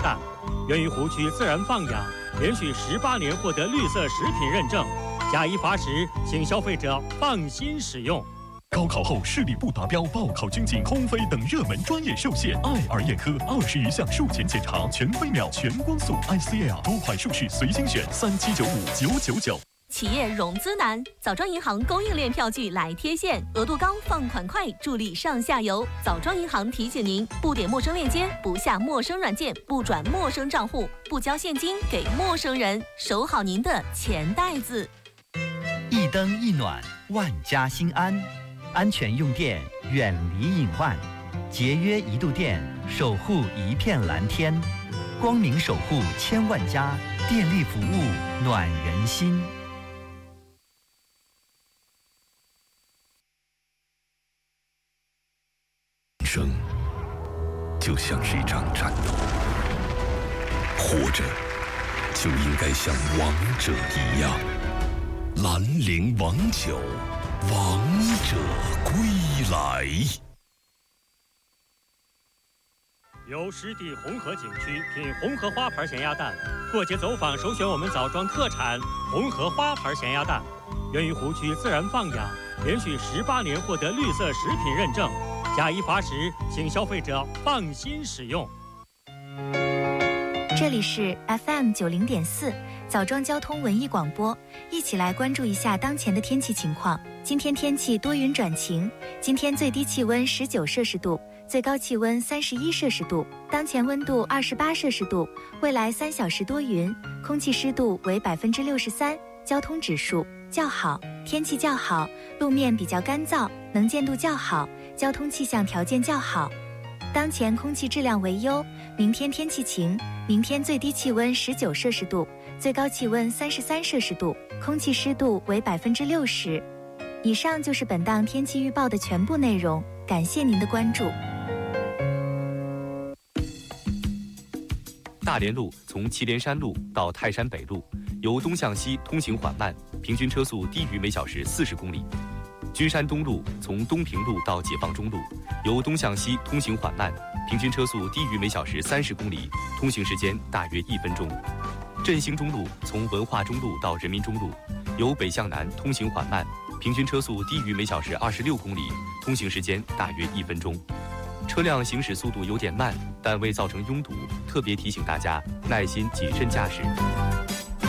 蛋，源于湖区自然放养，连续18年获得绿色食品认证，加以罚食，请消费者放心使用。 高考后视力不达标、报考军警、空飞等热门专业受限，爱尔眼科20余项术前检查，全飞秒、全光速 ICL 多款术式随心选，3795-999。 企业融资难，枣庄银行供应链票据来贴现，额度高，放款快，助力上下游。枣庄银行提醒您：不点陌生链接，不下陌生软件，不转陌生账户，不交现金给陌生人，守好您的钱袋子。 一灯一暖，万家心安。安全用电，远离隐患；节约一度电，守护一片蓝天。光明守护千万家，电力服务暖人心。 人生就像是一场战斗，活着就应该像王者一样。兰陵王酒，王者归来。 由湿地红河景区品红河花牌咸鸭蛋，过节走访首选我们枣庄特产红河花牌咸鸭蛋，源于湖区自然放养，连续18年获得绿色食品认证，加以罚食，请消费者放心使用。 这里是 FM90.4枣庄交通文艺广播，一起来关注一下当前的天气情况。今天天气多云转晴，今天最低气温19摄氏度，最高气温31摄氏度，当前温度28摄氏度。未来3小时多云，空气湿度为63%，交通指数较好，天气较好，路面比较干燥，能见度较好，交通气象条件较好。当前空气质量为优，明天天气晴，明天最低气温19摄氏度，最高气温33摄氏度，空气湿度为60%。以上就是本档天气预报的全部内容，感谢您的关注。 大连路从祁连山路到泰山北路，由东向西通行缓慢，平均车速低于每小时40公里。君山东路从东平路到解放中路，由东向西通行缓慢，平均车速低于每小时30公里，通行时间大约1分钟。振兴中路从文化中路到人民中路，由北向南通行缓慢，平均车速低于每小时26公里，通行时间大约1分钟。车辆行驶速度有点慢，但未造成拥堵，特别提醒大家耐心谨慎驾驶。